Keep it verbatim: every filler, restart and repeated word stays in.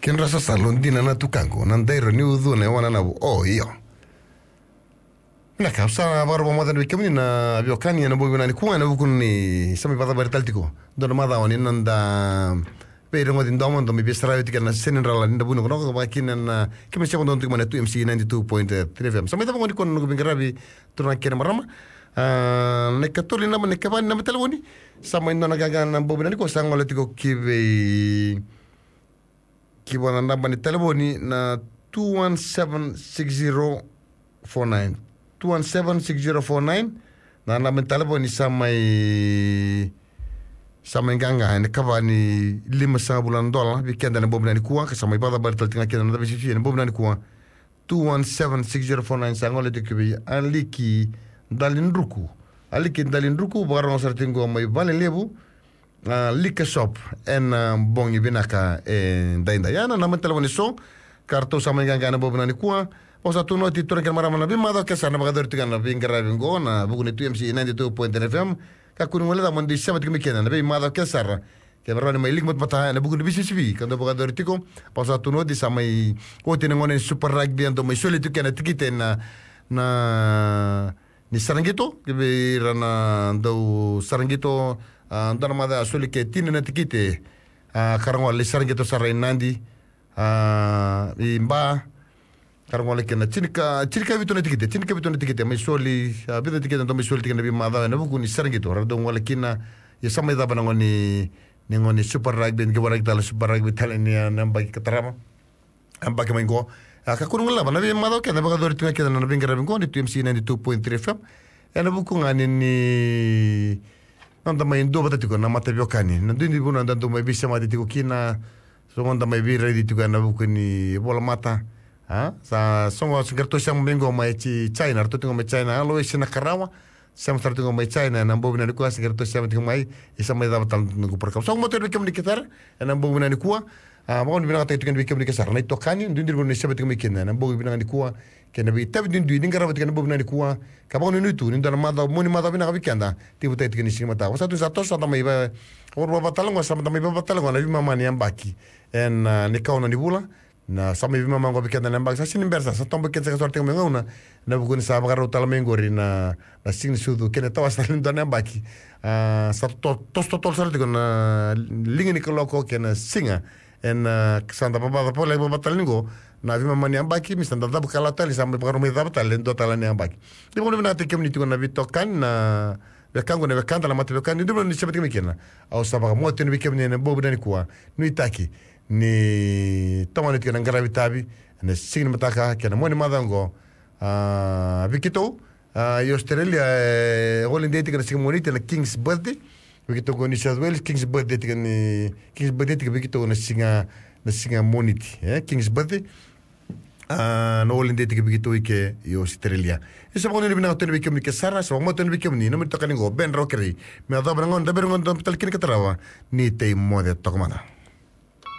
Ken rasa salon dina na tukango nandairo ni udhu ne wana na oh iyo. Na kausa baru pamata ni kemini na biokani na bobi na ni kuwa na bukun ni sami pata bari taltiko. Don mada oni nanda pero ngodi ndomo ndo mi bisra yotika na senin rala ninda bunu kono ko bakina na kemi sebo ndo tukmana tu M C ninety-two point three F M. Sami tama ngoni kono ngo bingarabi tuna kena marama. Ah ne katuli na ne kabani na telefoni. Sama ndo na gaga na bobi na ni ko sangole tiko kibe Kiwana namba ni telefoni na two one seven six zero four nine two one seven six zero four nine na namba ni telefoni samai samai ganga ni kava ni lima sa bulan dola bikenda na bobi na ni kuwa samai bada bari taltinga kenda na bisi na bobi na ni kuwa two one seven six zero four nine sangole de kibi aliki dalin ruku aliki dalin ruku baron sartingo mai vale lebu Uh, liquor shop en uh, bongi binaka en dainda yana na telefoni so kartu sama ganga na bobna ni kuwa posa tu no titore ke marama na bimado ke sana bagador tigana bingara bingo na buguni tu M C ninety-two point three F M ka kunu wala da mondi sabat kimi kena na bimado ke sara ke barani mai ligmat mata na buguni bisisibi kando bagador tiko posa tu no di sama i o tenengone super rugby ando mai soli tu kena tikite na na ni Sarangito ke rana do Sarangito Antara mada asuli ke tini na tikite karang wale Sarangito sarai nandi imba karang wale kena cinika cinika bitu na tikite cinika bitu na tikite mai soli bitu tikite ndo mai soli tikite nabi mada na buku ni Sarangito radong wale kina ya sama ida bana ngoni ngoni super rugby ngi wala kitala super rugby taleni namba katarama amba ke maingo kakunu ngala bana nabi mada ke nabi kadori tinga kena nabi ngara bingo ni tu M C ninety-two point three F M ena buku ngani ni nanda mai ndo bata tiko na mata biokani na dundi buna ndandu mai bisa mati tiko kina songonda mai bira di tiko na buku ni bola mata ha sa songo singerto siang mengo mai ci China arto tiko mai China alo isi na karawa siang tar tiko mai China na mbobi na nikuwa singerto siang tiko mai isa mai daba tal nungu perkam songo motor bikem ni kitar na mbobi na nikuwa mau ni binang tiko bikem ni kisar na ito kani dundi buna ni sabat tiko mai kina na mbobi binang nikuwa kena bi tabi dundi ni ngara tiko na mbobi na nikuwa kabang ni nutu ni ndana mada moni mada binang bikenda tibu tai tiko ni sini mata wasa tu satu satu mai ba or baba talangwa sama mai baba talangwa na bi mama ni ambaki en ni kauna ni bula na sama bi mama ngobi kenda na ambaki sa sini bersa sa tombo kensa sorte ngo ngona na buku ni sa bagaro talamengori na na sini sudu kena tawa sa lindo na ambaki sa to tosto tol sarti na lingi ni koloko kena singa en santa baba pole baba talingo na vi mama ni ambaki mi santa dabu kala tali sama bagaro mi dabu tali ndo tala ni ambaki di mo na te kemni tiko na bitokan na bekango na bekanta la mate bekan di ni sebet kemi kena au sabaka mo tenu kemni na bobu ni kuwa ni taki ni tomani tiko na gravitabi na signi mataka kena mo ni madango ah vikito ah Australia rolling day tiko na signi monite na King's birthday vikito go ni South Wales King's birthday tiko ni King's birthday tiko vikito na singa na singa monite eh King's birthday Ah, no olinde tike begitu ike yo Australia. Isa mo ni bina hotel bikem ni kesara, so mo hotel bikem ni no mi tokaningo ben rockeri. Me adabrangon, daberangon tal kini katarawa ni te mo de tokamana.